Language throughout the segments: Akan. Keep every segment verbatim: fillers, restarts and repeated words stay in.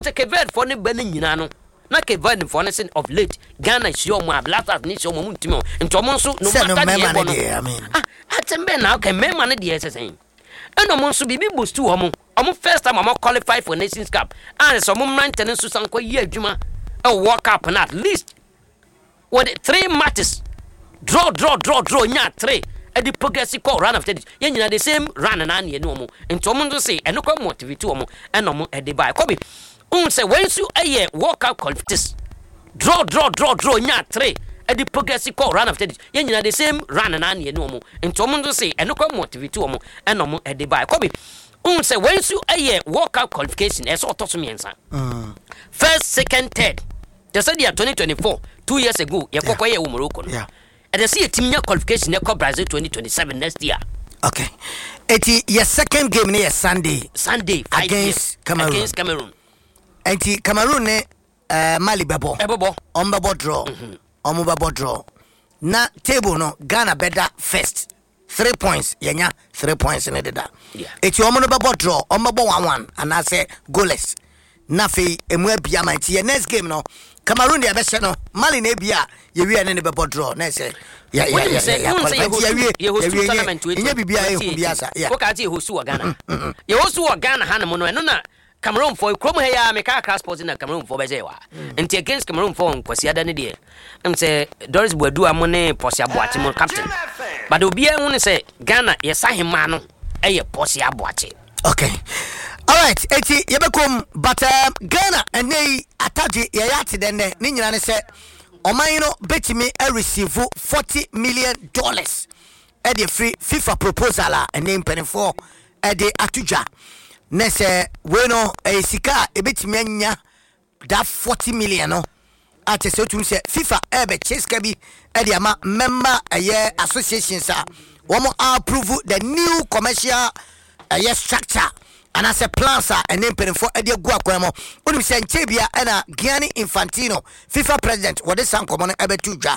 te Kevet for ne bani nyina no na Kevet for ne of late Ghana is your ma blasters ni so mo ntimo nto mo nso no matter the I mean ah atembe na okay mema ne de yesesen eno mo nso bibi boost wo mo omo first time omo qualify for Nations Cup and so mo mrante ne nso sanko yi adwuma e World Cup na at least what three matches draw draw draw draw nya three e di progressive call run after this ye nyina the same run na na no mo nto mo nso say eno kwa motivate wo mo eno mo e de buy kobi un say when you aye World Cup qualifiers draw draw draw draw nya three e di progressive call run after this ye nyina the same run na na no mo nto mo nso say eno kwa motivate wo mo eno mo e de buy kobi un say when you aye World Cup qualification e so to so miensa mm first second third they said year twenty twenty-four two years ago ye kokko ye wo Morocco no yeah and they see a team qualification e ko Brazil twenty twenty-seven next year. Okay, eti your second game near Sunday Sunday against Cameroon against Cameroon enti Cameroon ne uh, Mali bebo bebo on bebo draw on mm-hmm. bebo draw na table no Ghana better first three points yenya three points in the da yeah eti on bebo draw on bebo one one and I say goalless na fe emu abia man ti next game no Cameroon dey be se no Mali na bia ye wi ene ne bebo draw na say yeah yeah yeah yeah ye host tournament we nya bibia e hu bia sa yeah ko ka ti host wa Ghana ye host wa Ghana hanem no eno na Cameroon for krom he ya me ka class sports na Cameroon for be say wa enti against Cameroon for nkwasi ada ne de em say Doris Boadu amone Posia Boache mo captain but obi e hu say Ghana ye sahema no e ye Posia Boache. Okay, all right eti ye bekom but um, Ghana ene ataje ye yate den ne ni nyina ne say oman no betimi e receive forty million dollars e dey free FIFA proposal a ene mpenefo e dey atuja ne say we no e sika e betimi anya that forty million no ate se otum se FIFA e be cheska bi e dey ama member eye associations a wo mo approve the new commercial eye structure and as a plansa and then paying for Eddie Guaquamo. Unim Sanchebia and a Gianni Infantino, FIFA president, what is some common Ebetuja.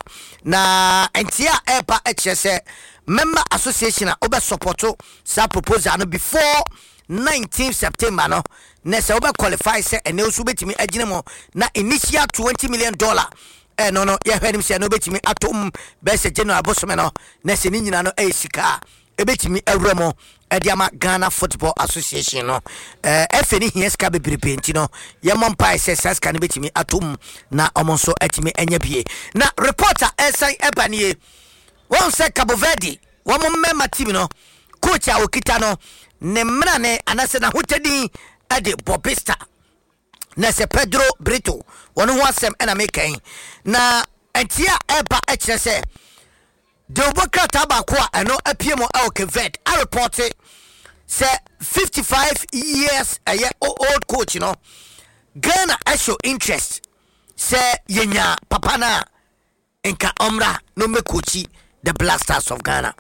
Na Entia Epa H S A member association over supporto sa proposal before nineteenth September no. Nessa over qualifies and no subit me a na initial twenty million dollar. Eh no no, ya heard him say no bet me atom best general bossman Nessa Nina no a sika. Ebetimi Eromo Ediama Ghana Football Association no eh efeni hieska bebrebe nti no yemon pa ss kan betimi atom na omonso etimi enyabie na reporter esan ebanie won se Cabo Verde wo member team no coach a okita no ne mra ne anase na hotedi ade Bobista na se Pedro Brito wono ho asem ena mekan na entia eba ekire se the Oboka Tabakwa and no appear more Kevet. I reported say fifty-five years a year old coach, you know. Ghana I show interest. Say yenya papana enka omra no me coachy the Blasters of Ghana.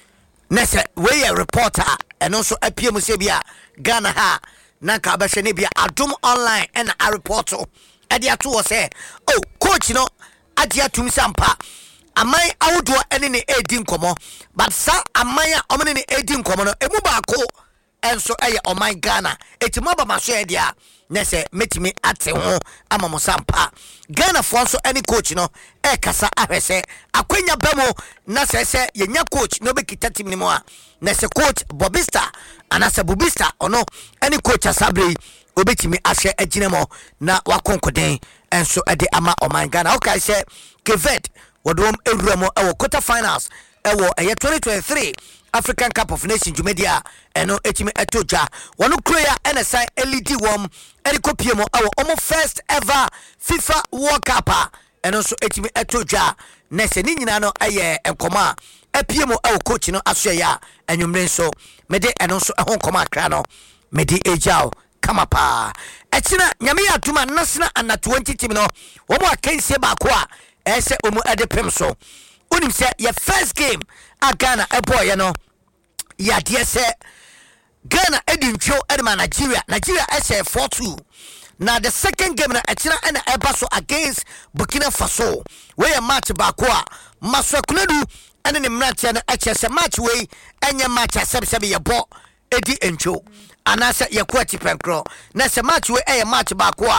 Nese we a reporter and also appear musebia Ghana ha nanka bashenebia adum online and a reporter. Adia two say oh coach you know adia tum sampa. Amai awudwa ene ne edin komo but sa amaya omene ne edin komo no emu baako enso eye oman Ghana etima ba maso e dia ne se metimi ate ho amamo sampa Ghana fo so ene coach no e kasa ahwese akwanya bemo na se se yenya coach no be kita team ni mo a ne se coach Bobista anasa Bobista ono ene coach asabre obetimi ahye aginemo na wakonkoden enso ede ama oman Ghana okay say Kevet Wadom Eruamo our quarter finals ewo eye twenty twenty-three African Cup of Nations Jumedia eno etime etoja wonu kroya N S I L E D wom eriko piemo our almost first ever FIFA World Cup eno so etime etoja nese ni nyina no eye enkoma epiemo ewo coach no aso ya enwumre so mede eno so ehon koma akra no mede ejao kama pa echina nyame ya tuma nasna ana twenty team no wo mo akensie ba ko a ese omu edepem so unim se your first game a Ghana e boy you know ya die se Ghana edincho edema Nigeria Nigeria ese four two now the second game na echina na eba so against Burkina Faso where match ba ko a maswakunadu ene ne mrate na echese match we enye match asebsebe ye bo edi encho anase ye kwati penkro na se match we eye match ba ko a